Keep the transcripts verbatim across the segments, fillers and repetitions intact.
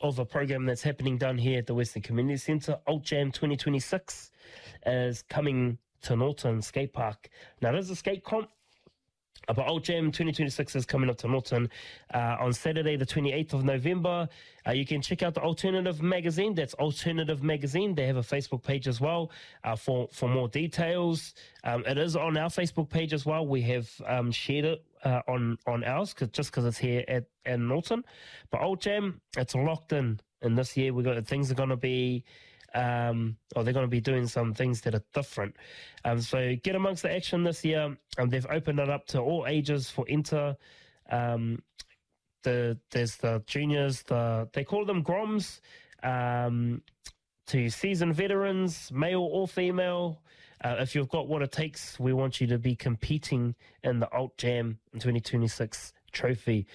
of a program that's happening down here at the Western Community Centre. Alt Jam twenty twenty-six is coming to Norton Skate Park. Now, there's a skate comp, but Alt Jam twenty twenty-six is coming up to Norton uh, on Saturday, the twenty-eighth of November. Uh, you can check out the Alternative Magazine. That's Alternative Magazine. They have a Facebook page as well uh, for, for more details. Um, it is on our Facebook page as well. We have um, shared it uh, on, on ours cause, just because it's here at, at Norton. But Alt Jam, it's locked in. And this year, we got things are going to be... Um, or they're going to be doing some things that are different. Um, so get amongst the action this year. Um, they've opened it up to all ages for enter. Um, the there's the juniors, the they call them Groms, um, to seasoned veterans, male or female. Uh, if you've got what it takes, we want you to be competing in the Alt Jam twenty twenty-six trophy.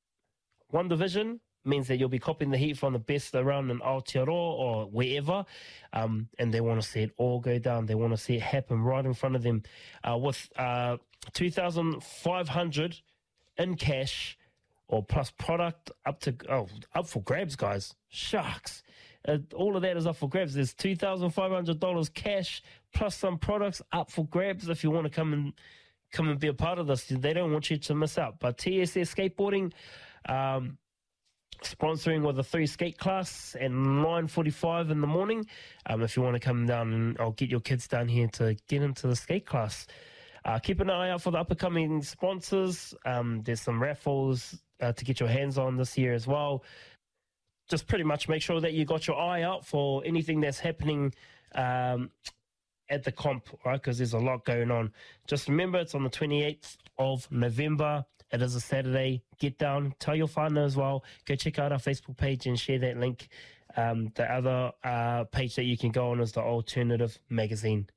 One division means that you'll be copying the heat from the best around in Aotearoa or wherever, um, and they want to see it all go down. They want to see it happen right in front of them. Uh, with uh, two thousand five hundred in cash or plus product up to oh up for grabs, guys. Shucks. Uh, all of that is up for grabs. There's two thousand five hundred dollars cash plus some products up for grabs if you want to come and come and be a part of this. They don't want you to miss out. But T S S Skateboarding, um, sponsoring with a three skate class at nine forty-five in the morning. Um, if you want to come down, and I'll get your kids down here to get into the skate class. Uh, keep an eye out for the upcoming sponsors. Um, there's some raffles uh, to get your hands on this year as well. Just pretty much make sure that you got your eye out for anything that's happening um, at the comp, right? Because there's a lot going on. Just remember, it's on the twenty-eighth of November. It is a Saturday. Get down. Tell your partner as well. Go check out our Facebook page and share that link. Um, the other uh, page that you can go on is the Alternative Magazine.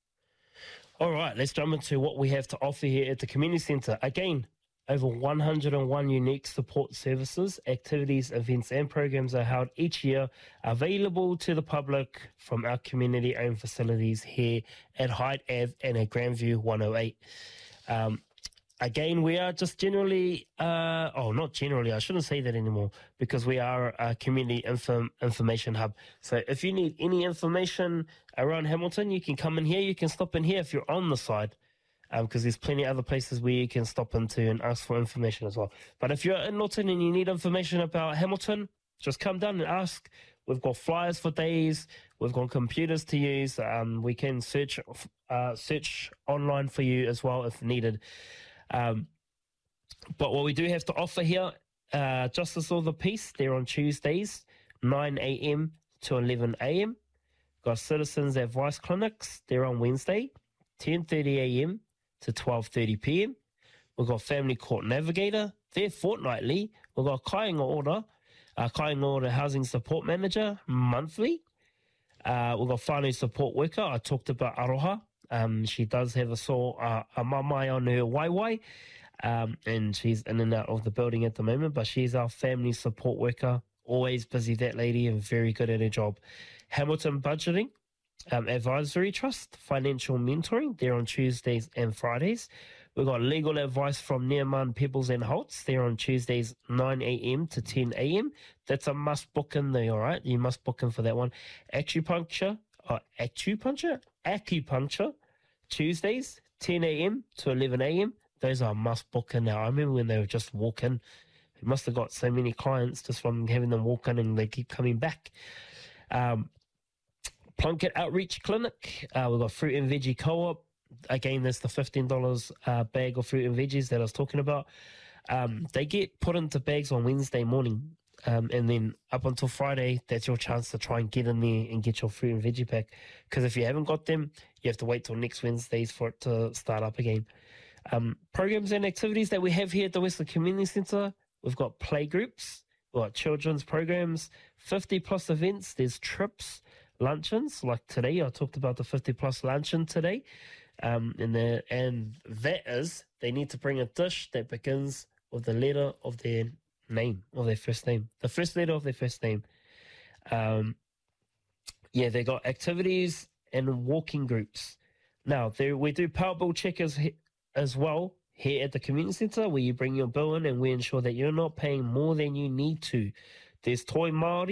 All right, let's jump into what we have to offer here at the Community Centre. Again, over one hundred and one unique support services, activities, events and programs are held each year, available to the public from our community-owned facilities here at Hyde Avenue and at Grandview one oh eight. Um, Again, we are just generally, uh, oh, not generally, I shouldn't say that anymore, because we are a community info, information hub. So if you need any information around Hamilton, you can come in here, you can stop in here if you're on the side, because um, there's plenty of other places where you can stop into and ask for information as well. But if you're in Norton and you need information about Hamilton, just come down and ask. We've got flyers for days, we've got computers to use, um, we can search, uh, search online for you as well if needed. Um, but what we do have to offer here, uh, Justice of the Peace, they're on Tuesdays, nine a.m. to eleven a.m. Got Citizens Advice Clinics, they're on Wednesday, ten thirty a.m. to twelve thirty p.m. We've got Family Court Navigator, they're fortnightly. We've got Kāinga Order, uh, Kāinga Order Housing Support Manager, monthly. Uh, we've got Whānau Support Worker, I talked about Aroha. Um, she does have a sore uh, a mamai on her waiwai, um, and she's in and out of the building at the moment, but she's our family support worker, always busy, that lady, and very good at her job. Hamilton Budgeting, um, Advisory Trust, Financial Mentoring, they're on Tuesdays and Fridays. We've got Legal Advice from Nearman, Pebbles and Holtz, they're on Tuesdays, nine a.m. to ten a.m. That's a must book in there, all right? You must book in for that one. Acupuncture, uh, acupuncture? Acupuncture, Tuesdays, ten a.m. to eleven a.m. Those are must book in now. I remember when they would just walk in. They must have got so many clients just from having them walk in and they keep coming back. Um, Plunkett Outreach Clinic. Uh, we've got Fruit and Veggie Co-op. Again, there's the fifteen dollars uh, bag of fruit and veggies that I was talking about. Um, they get put into bags on Wednesday morning. Um, and then up until Friday, that's your chance to try and get in there and get your fruit and veggie pack. Because if you haven't got them, you have to wait till next Wednesdays for it to start up again. Um, programs and activities that we have here at the Western Community Centre, we've got play groups, we've got children's programs, fifty plus events, there's trips, luncheons, like today, I talked about the fifty plus luncheon today. Um, and, the, and that is, they need to bring a dish that begins with the letter of their name, of their first name, the first letter of their first name. Um, yeah, they got activities and walking groups. Now, there we do power bill checkers he, as well here at the community centre, where you bring your bill in and we ensure that you're not paying more than you need to. There's Toi Māori.